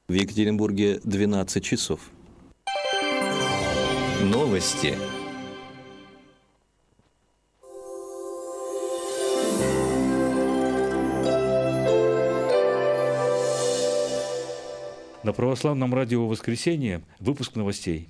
В Екатеринбурге 12 часов. Новости. На православном радио «Воскресенье» выпуск новостей.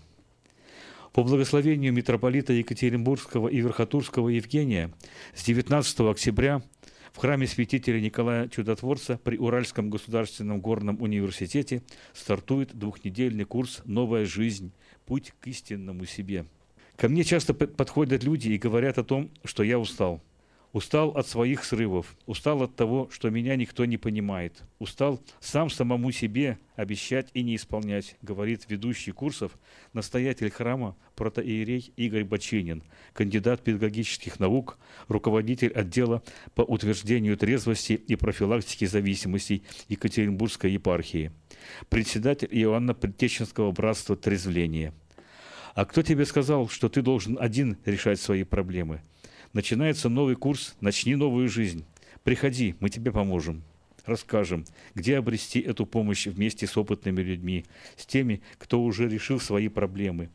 По благословению митрополита Екатеринбургского и Верхотурского Евгения с 19 октября в храме святителя Николая Чудотворца при Уральском государственном горном университете стартует двухнедельный курс «Новая жизнь. Путь к истинному себе». Ко мне часто подходят люди и говорят о том, что я устал. Устал от своих срывов, устал от того, что меня никто не понимает, устал сам самому себе обещать и не исполнять, говорит ведущий курсов, настоятель храма, протоиерей Игорь Бочинин, кандидат педагогических наук, руководитель отдела по утверждению трезвости и профилактике зависимостей Екатеринбургской епархии, председатель Иоанно-Предтеченского братства трезвления. А кто тебе сказал, что ты должен один решать свои проблемы? Начинается новый курс «Начни новую жизнь». Приходи, мы тебе поможем. Расскажем, где обрести эту помощь вместе с опытными людьми, с теми, кто уже решил свои проблемы.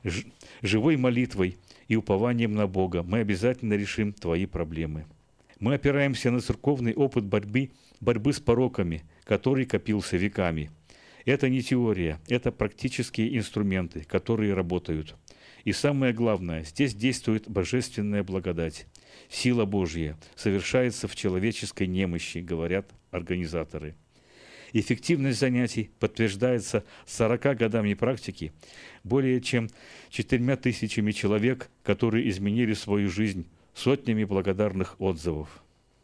Живой молитвой и упованием на Бога мы обязательно решим твои проблемы. Мы опираемся на церковный опыт борьбы с пороками, который копился веками. Это не теория, это практические инструменты, которые работают. И самое главное, здесь действует божественная благодать. Сила Божья совершается в человеческой немощи, говорят организаторы. Эффективность занятий подтверждается 40 годами практики, более чем 4000 человек, которые изменили свою жизнь, сотнями благодарных отзывов.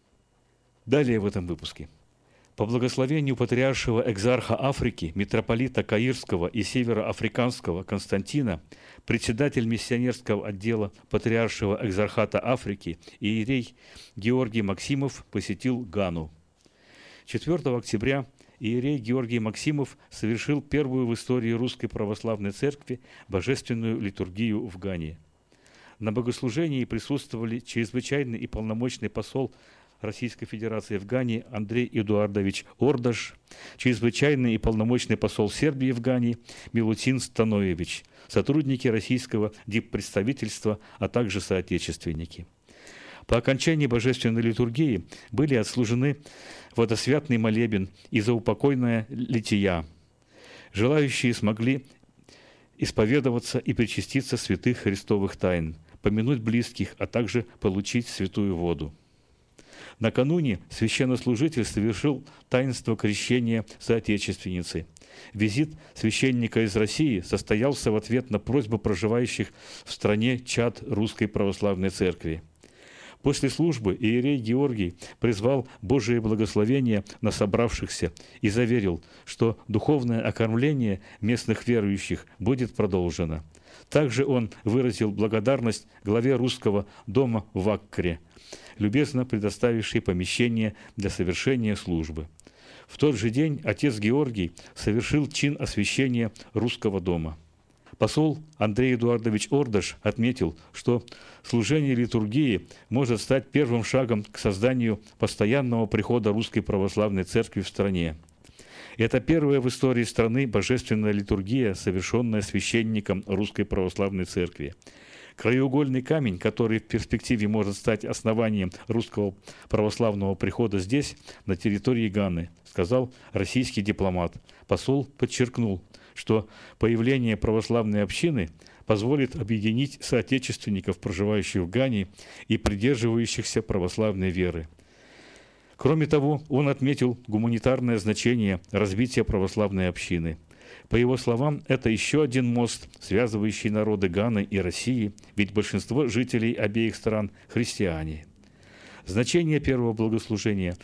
Далее в этом выпуске. По благословению патриаршего экзарха Африки, митрополита Каирского и североафриканского Константина, председатель миссионерского отдела патриаршего экзархата Африки иерей Георгий Максимов посетил Гану. 4 октября иерей Георгий Максимов совершил первую в истории Русской Православной Церкви божественную литургию в Гане. На богослужении присутствовали чрезвычайный и полномочный посол Российской Федерации в Гане Андрей Эдуардович Ордаш, чрезвычайный и полномочный посол Сербии в Гане Милутин Становевич, сотрудники российского диппредставительства, а также соотечественники. По окончании божественной литургии были отслужены водосвятный молебен и заупокойная лития. Желающие смогли исповедоваться и причаститься святых христовых тайн, помянуть близких, а также получить святую воду. Накануне священнослужитель совершил таинство крещения соотечественницы. Визит священника из России состоялся в ответ на просьбу проживающих в стране чад Русской Православной Церкви. После службы иерей Георгий призвал Божие благословение на собравшихся и заверил, что духовное окормление местных верующих будет продолжено. Также он выразил благодарность главе русского дома в Аккре, любезно предоставившей помещение для совершения службы. В тот же день отец Георгий совершил чин освящения русского дома. Посол Андрей Эдуардович Ордаш отметил, что служение литургии может стать первым шагом к созданию постоянного прихода Русской Православной Церкви в стране. Это первая в истории страны божественная литургия, совершенная священником Русской Православной Церкви. Краеугольный камень, который в перспективе может стать основанием русского православного прихода здесь, на территории Ганы, сказал российский дипломат. Посол подчеркнул, что появление православной общины позволит объединить соотечественников, проживающих в Гане и придерживающихся православной веры. Кроме того, он отметил гуманитарное значение развития православной общины. По его словам, это еще один мост, связывающий народы Ганы и России, ведь большинство жителей обеих стран – христиане. Значение первого богослужения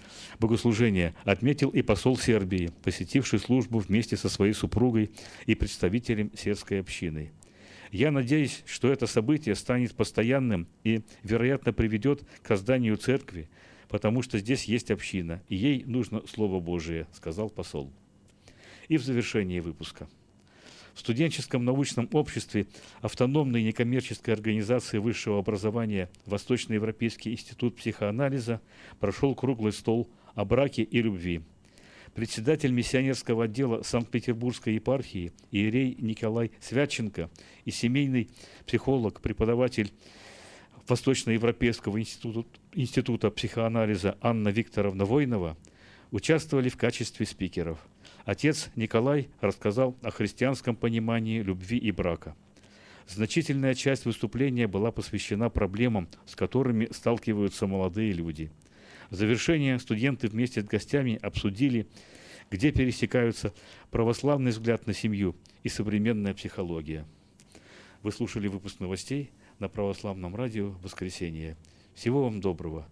отметил и посол Сербии, посетивший службу вместе со своей супругой и представителем сербской общины. Я надеюсь, что это событие станет постоянным и, вероятно, приведет к созданию церкви, потому что здесь есть община, и ей нужно Слово Божие, сказал посол. И в завершении выпуска. В студенческом научном обществе автономной некоммерческой организации высшего образования Восточноевропейский институт психоанализа прошел круглый стол о браке и любви. председатель миссионерского отдела Санкт-Петербургской епархии иерей Николай Святченко и семейный психолог, преподаватель Восточноевропейского института психоанализа Анна Викторовна Войнова участвовали в качестве спикеров. Отец Николай рассказал о христианском понимании любви и брака. Значительная часть выступления была посвящена проблемам, с которыми сталкиваются молодые люди. В завершение студенты вместе с гостями обсудили, где пересекаются православный взгляд на семью и современная психология. Вы слушали выпуск новостей на Православном радио «Воскресенье». Всего вам доброго.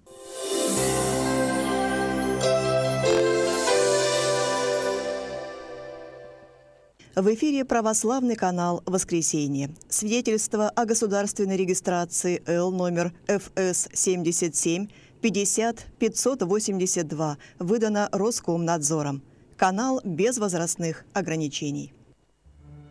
В эфире православный канал «Воскресенье». Свидетельство о государственной регистрации Л номер ФС 77 50 582 выдано Роскомнадзором. Канал без возрастных ограничений.